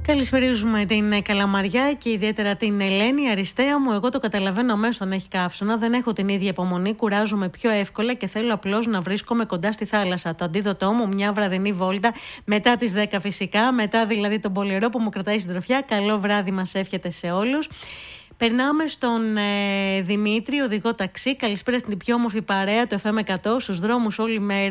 Καλησπερίζουμε την Καλαμαριά και ιδιαίτερα την Ελένη. Αριστεία μου, εγώ το καταλαβαίνω αμέσως όταν έχει καύσωνα. Δεν έχω την ίδια υπομονή, κουράζομαι πιο εύκολα και θέλω απλώς να βρίσκομαι κοντά στη θάλασσα. Το αντίδοτό μου, μια βραδινή βόλτα μετά τις 10 φυσικά, μετά δηλαδή τον Πολερό που μου κρατάει συντροφιά. Καλό βράδυ μας εύχεται σε όλους. Περνάμε στον Δημήτρη, οδηγό ταξί. Καλησπέρα στην πιο όμορφη παρέα του FM100. Στους δρόμους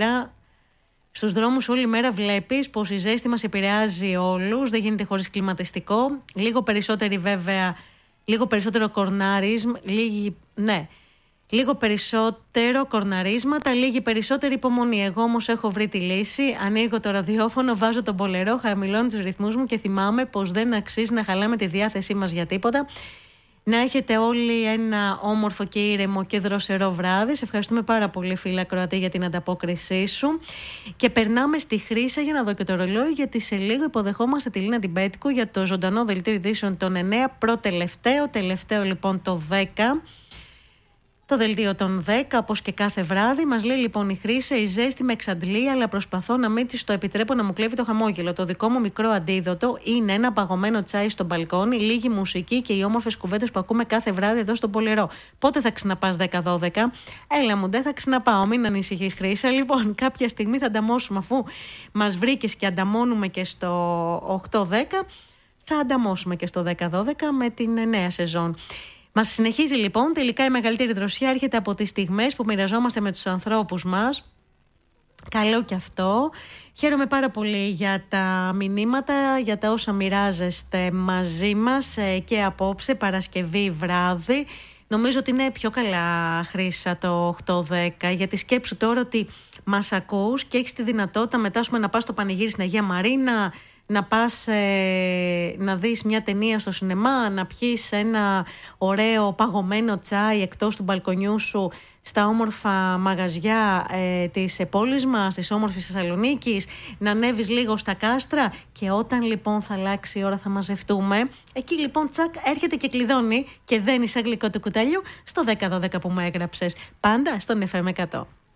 όλη μέρα βλέπεις πως η ζέστη μας επηρεάζει όλους. Δεν γίνεται χωρίς κλιματιστικό. Λίγο περισσότερο κορνάρισμα. Λίγο περισσότερο κορναρίσματα, λίγη περισσότερη υπομονή. Εγώ όμως έχω βρει τη λύση. Ανοίγω το ραδιόφωνο, βάζω τον Πολερό, χαμηλώνω τους ρυθμούς μου και θυμάμαι πως δεν αξίζει να χαλάμε τη διάθεσή μας για τίποτα. Να έχετε όλοι ένα όμορφο και ήρεμο και δροσερό βράδυ. Σε ευχαριστούμε πάρα πολύ, φίλα Κροατή, για την ανταπόκρισή σου. Και περνάμε στη Χρύσα για να δω και το ρολόι, γιατί σε λίγο υποδεχόμαστε τη Λίνα Τιμπέτικου για το ζωντανό δελτίο ειδήσεων των 9, τελευταίο λοιπόν το 10. Το δελτίο των 10, όπως και κάθε βράδυ, μας λέει λοιπόν η Χρύσα: η ζέστη με εξαντλεί, αλλά προσπαθώ να μην της το επιτρέπω να μου κλέβει το χαμόγελο. Το δικό μου μικρό αντίδοτο είναι ένα παγωμένο τσάι στο μπαλκόνι, λίγη μουσική και οι όμορφες κουβέντες που ακούμε κάθε βράδυ εδώ στον Πολερό. Πότε θα ξαναπάς 10-12? Έλα μου, δεν θα ξαναπάω, μην ανησυχείς, Χρύσα. Λοιπόν, κάποια στιγμή θα ανταμώσουμε, αφού μας βρήκες και ανταμώνουμε και στο 8-10, θα ανταμώσουμε και στο 10-12 με την νέα σεζόν. Μας συνεχίζει λοιπόν, τελικά η μεγαλύτερη δροσιά έρχεται από τις στιγμές που μοιραζόμαστε με τους ανθρώπους μας. Καλό και αυτό. Χαίρομαι πάρα πολύ για τα μηνύματα, για τα όσα μοιράζεστε μαζί μας και απόψε, Παρασκευή βράδυ. Νομίζω ότι είναι πιο καλά, Χρύσα, το 8-10, γιατί σκέψου τώρα ότι μας ακούς και έχεις τη δυνατότητα μετά να πας στο πανηγύρι στην Αγία Μαρίνα, να πας να δεις μια ταινία στο σινεμά, να πιεις ένα ωραίο παγωμένο τσάι εκτός του μπαλκονιού σου στα όμορφα μαγαζιά της πόλης μας, της όμορφης Θεσσαλονίκης, να ανέβεις λίγο στα κάστρα και όταν λοιπόν θα αλλάξει η ώρα θα μαζευτούμε. Εκεί λοιπόν τσακ έρχεται και κλειδώνει και δένει σαν γλυκό του κουταλιού στο 10-12 που μου έγραψες. Πάντα στον FM100.